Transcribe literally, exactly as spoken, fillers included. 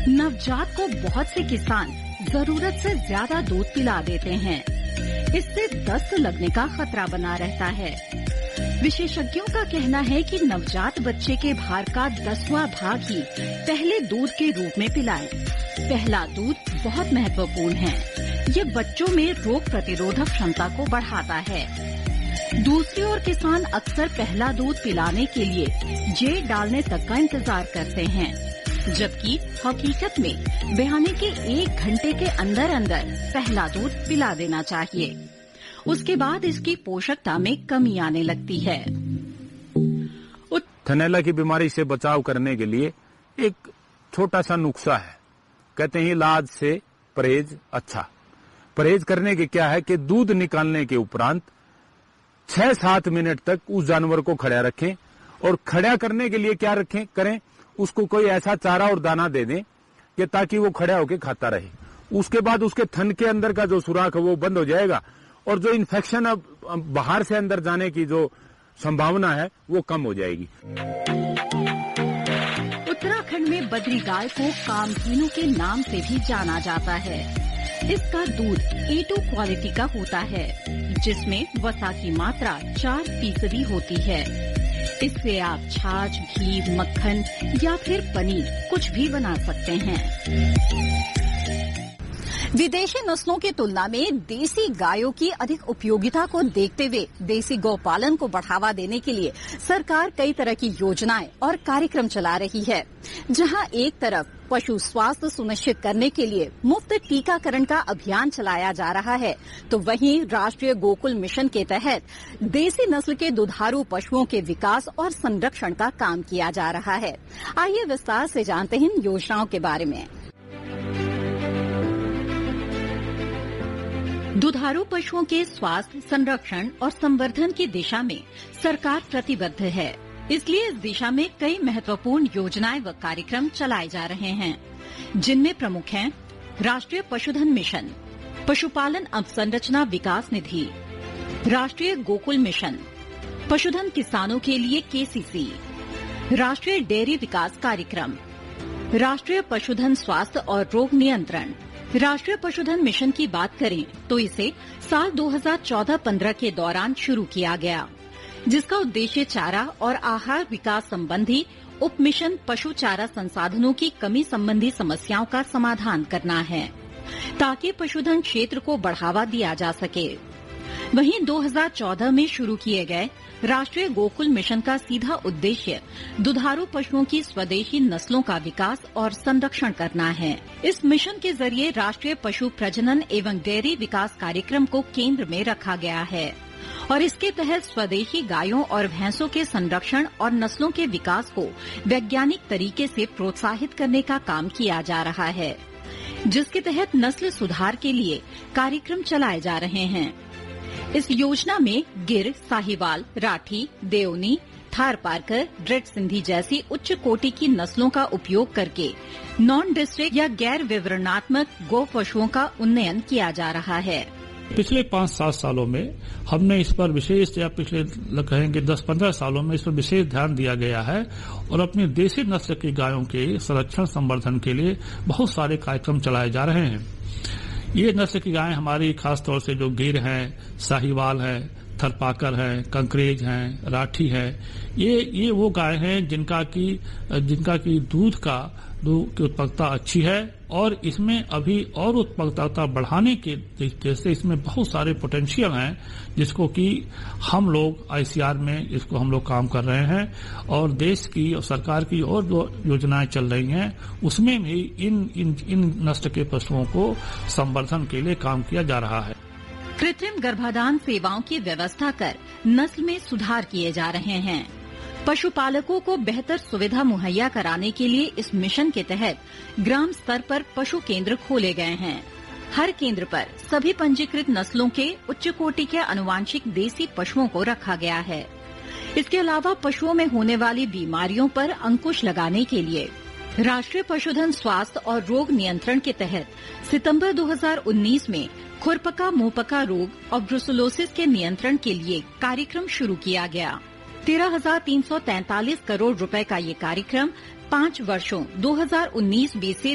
नवजात को बहुत से किसान जरूरत से ज्यादा दूध पिला देते हैं। इससे दस्त लगने का खतरा बना रहता है। विशेषज्ञों का कहना है कि नवजात बच्चे के भार का दसवां भाग ही पहले दूध के रूप में पिलाएं। पहला दूध बहुत महत्वपूर्ण है। ये बच्चों में रोग प्रतिरोधक क्षमता को बढ़ाता है। दूसरी ओर किसान अक्सर पहला दूध पिलाने के लिए जेड डालने तक का इंतजार करते हैं, जबकि हकीकत में बयाने के एक घंटे के अंदर अंदर पहला दूध पिला देना चाहिए। उसके बाद इसकी पोषकता में कमी आने लगती है। थनैला की बीमारी से बचाव करने के लिए एक छोटा सा नुस्खा है। कहते हैं इलाज से परहेज अच्छा। परहेज करने के क्या है कि दूध निकालने के उपरांत छह सात मिनट तक उस जानवर को खड़ा रखें, और खड़ा करने के लिए क्या रखें करें उसको कोई ऐसा चारा और दाना दे दें कि ताकि वो खड़ा होकर खाता रहे। उसके बाद उसके थन के अंदर का जो सुराख है वो बंद हो जाएगा, और जो इन्फेक्शन अब बाहर से अंदर जाने की जो संभावना है वो कम हो जाएगी। उत्तराखंड में बद्री गाय को कामधेनु के नाम से भी जाना जाता है। इसका दूध ए टू क्वालिटी का होता है, जिसमें वसा की मात्रा चार फीसदी होती है। इससे आप छाछ, घी, मक्खन या फिर पनीर कुछ भी बना सकते हैं। विदेशी नस्लों की तुलना में देसी गायों की अधिक उपयोगिता को देखते हुए देसी गौपालन को बढ़ावा देने के लिए सरकार कई तरह की योजनाएं और कार्यक्रम चला रही है। जहां एक तरफ पशु स्वास्थ्य सुनिश्चित करने के लिए मुफ्त टीकाकरण का अभियान चलाया जा रहा है, तो वहीं राष्ट्रीय गोकुल मिशन के तहत देसी नस्ल के दुधारू पशुओं के विकास और संरक्षण का काम किया जा रहा है। आइए विस्तार से जानते हैं इन योजनाओं के बारे में। दुधारू पशुओं के स्वास्थ्य, संरक्षण और संवर्धन की दिशा में सरकार प्रतिबद्ध है। इसलिए इस दिशा में कई महत्वपूर्ण योजनाएं व कार्यक्रम चलाए जा रहे हैं, जिनमें प्रमुख हैं राष्ट्रीय पशुधन मिशन, पशुपालन अवसंरचना विकास निधि, राष्ट्रीय गोकुल मिशन, पशुधन किसानों के लिए केसीसी, राष्ट्रीय डेयरी विकास कार्यक्रम, राष्ट्रीय पशुधन स्वास्थ्य और रोग नियंत्रण। राष्ट्रीय पशुधन मिशन की बात करें तो इसे साल दो हज़ार चौदह पंद्रह के दौरान शुरू किया गया, जिसका उद्देश्य चारा और आहार विकास संबंधी उप मिशन पशु चारा संसाधनों की कमी संबंधी समस्याओं का समाधान करना है, ताकि पशुधन क्षेत्र को बढ़ावा दिया जा सके। वहीं दो हज़ार चौदह में शुरू किए गए राष्ट्रीय गोकुल मिशन का सीधा उद्देश्य दुधारू पशुओं की स्वदेशी नस्लों का विकास और संरक्षण करना है। इस मिशन के जरिए राष्ट्रीय पशु प्रजनन एवं डेयरी विकास कार्यक्रम को केंद्र में रखा गया है, और इसके तहत स्वदेशी गायों और भैंसों के संरक्षण और नस्लों के विकास को वैज्ञानिक तरीके से प्रोत्साहित करने का काम किया जा रहा है, जिसके तहत नस्ल सुधार के लिए कार्यक्रम चलाए जा रहे हैं। इस योजना में गिर, साहिवाल, राठी, देओनी, थारपारकर, रेड सिंधी जैसी उच्च कोटि की नस्लों का उपयोग करके नॉन डिस्ट्रिक्ट या गैर विवरणात्मक गौ पशुओं का उन्नयन किया जा रहा है। पिछले पाँच सात सालों में हमने इस पर विशेष, या पिछले कहेंगे दस पंद्रह सालों में इस पर विशेष ध्यान दिया गया है, और अपनी देसी नस्ल की गायों के संरक्षण संवर्धन के लिए बहुत सारे कार्यक्रम चलाए जा रहे हैं। ये नस्ल की गायें हमारी खास तौर से जो गिर हैं, साहिवाल है, थरपाकर है, कंकरेज है, राठी है, ये ये वो गाय हैं जिनका की जिनका की दूध का दूध की उत्पादकता अच्छी है, और इसमें अभी और उत्पादकता बढ़ाने के जैसे इसमें बहुत सारे पोटेंशियल हैं, जिसको कि हम लोग आईसीआर में इसको हम लोग काम कर रहे हैं, और देश की और सरकार की और जो योजनाएं चल रही हैं उसमें भी इन इन इन नस्ल के पशुओं को संवर्धन के लिए काम किया जा रहा है। कृत्रिम गर्भाधान सेवाओं की व्यवस्था कर नस्ल में सुधार किए जा रहे हैं। पशुपालकों को बेहतर सुविधा मुहैया कराने के लिए इस मिशन के तहत ग्राम स्तर पर पशु केंद्र खोले गए हैं। हर केंद्र पर सभी पंजीकृत नस्लों के उच्च कोटि के आनुवांशिक देसी पशुओं को रखा गया है। इसके अलावा पशुओं में होने वाली बीमारियों पर अंकुश लगाने के लिए राष्ट्रीय पशुधन स्वास्थ्य और रोग नियंत्रण के तहत सितंबर दो हज़ार उन्नीस में खुरपका मुंहपका रोग और ब्रुसेलोसिस के नियंत्रण के लिए कार्यक्रम शुरू किया गया। तेरह हजार तीन सौ तैंतालीस करोड़ रुपए का ये कार्यक्रम पाँच वर्षों दो हज़ार उन्नीस बीस से